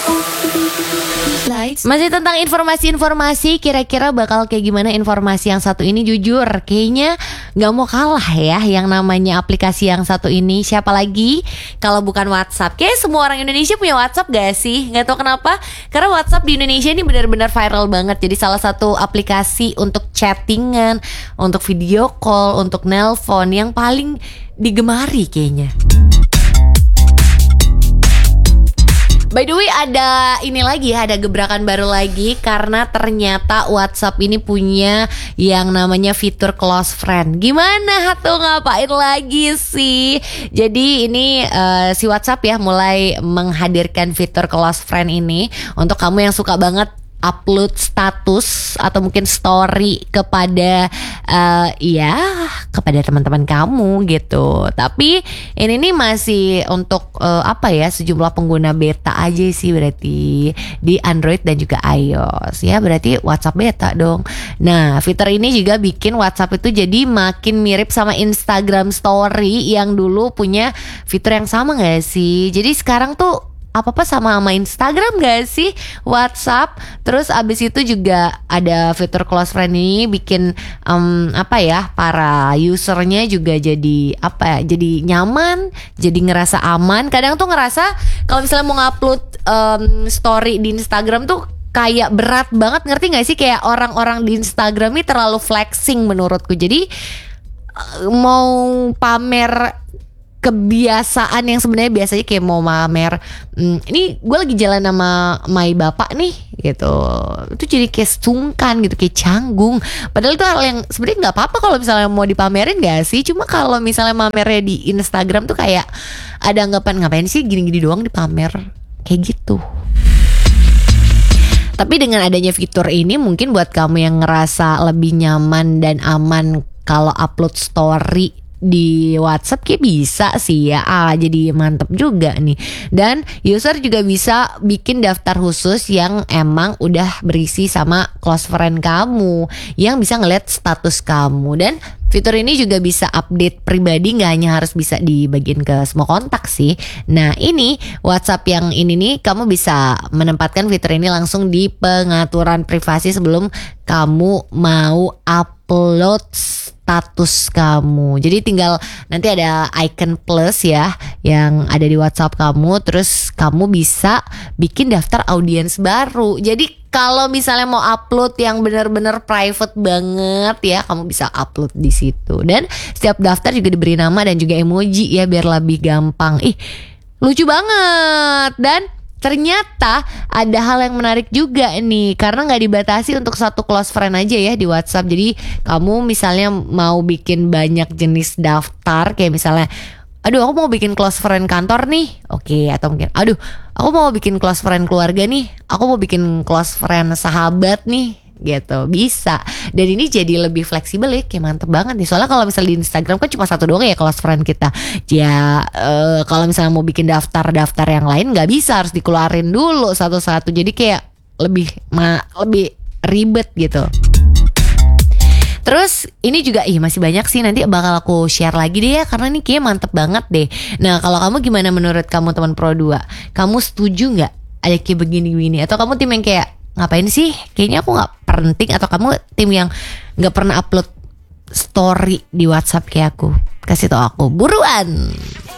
Masih tentang informasi-informasi, kira-kira bakal kayak gimana informasi yang satu ini? Jujur kayaknya gak mau kalah ya yang namanya aplikasi yang satu ini. Siapa lagi kalau bukan WhatsApp? Kayak semua orang Indonesia punya WhatsApp gak sih? Gak tau kenapa, karena WhatsApp di Indonesia ini benar-benar viral banget. Jadi salah satu aplikasi untuk chattingan, untuk video call, untuk nelpon yang paling digemari kayaknya. By the way, ada ini lagi ya, ada gebrakan baru lagi karena ternyata WhatsApp ini punya yang namanya fitur close friend. Gimana tuh, ngapain lagi sih? Jadi ini si WhatsApp ya mulai menghadirkan fitur close friend ini untuk kamu yang suka banget upload status atau mungkin story kepada kepada teman-teman kamu gitu. Tapi ini nih masih untuk sejumlah pengguna beta aja sih, berarti di Android dan juga iOS ya, berarti WhatsApp beta dong. Nah, fitur ini juga bikin WhatsApp itu jadi makin mirip sama Instagram Story yang dulu punya fitur yang sama gak sih? Jadi sekarang tuh apa-apa sama Instagram gak sih WhatsApp. Terus abis itu juga ada fitur close friend ini bikin para usernya juga jadi jadi nyaman, jadi ngerasa aman. Kadang tuh ngerasa kalau misalnya mau ngupload story di Instagram tuh kayak berat banget, ngerti gak sih? Kayak orang-orang di Instagram ini terlalu flexing menurutku. Jadi mau pamer kebiasaan yang sebenarnya biasanya kayak mau pamer, ini gue lagi jalan sama my bapak nih gitu, itu jadi kayak sungkan gitu, kayak canggung. Padahal itu hal yang sebenarnya nggak apa-apa kalau misalnya mau dipamerin gak sih. Cuma kalau misalnya pamernya di Instagram tuh kayak ada anggapan ngapain sih gini-gini doang dipamer kayak gitu. Tapi dengan adanya fitur ini mungkin buat kamu yang ngerasa lebih nyaman dan aman kalau upload story di WhatsApp kayak bisa sih ya, jadi mantep juga nih. Dan user juga bisa bikin daftar khusus yang emang udah berisi sama close friend kamu, yang bisa ngeliat status kamu. Dan fitur ini juga bisa update pribadi, gak hanya harus bisa dibagiin ke semua kontak sih. Nah ini WhatsApp yang ini nih, kamu bisa menempatkan fitur ini langsung di pengaturan privasi sebelum kamu mau upload status kamu. Jadi tinggal nanti ada icon plus ya yang ada di WhatsApp kamu, terus kamu bisa bikin daftar audiens baru. Jadi kalau misalnya mau upload yang benar-benar private banget ya, kamu bisa upload di situ. Dan setiap daftar juga diberi nama dan juga emoji ya, biar lebih gampang. Lucu banget. Dan ternyata ada hal yang menarik juga nih, karena gak dibatasi untuk satu close friend aja ya di WhatsApp. Jadi kamu misalnya mau bikin banyak jenis daftar, kayak misalnya aku mau bikin close friend kantor nih, oke. Atau mungkin aku mau bikin close friend keluarga nih, aku mau bikin close friend sahabat nih gitu, bisa. Dan ini jadi lebih fleksibel ya, kayak mantep banget nih. Soalnya kalau misalnya di Instagram kan cuma satu doang ya close friend kita ya. Kalau misalnya mau bikin daftar yang lain nggak bisa, harus dikeluarin dulu satu-satu. Jadi kayak lebih ribet gitu. Terus ini juga masih banyak sih, nanti bakal aku share lagi deh ya, karena ini kayak mantep banget deh. Nah kalau kamu gimana, menurut kamu teman Pro 2, kamu setuju gak ada kayak begini-begini? Atau kamu tim yang kayak ngapain sih, kayaknya aku gak penting? Atau kamu tim yang gak pernah upload story di WhatsApp kayak aku? Kasih tau aku buruan.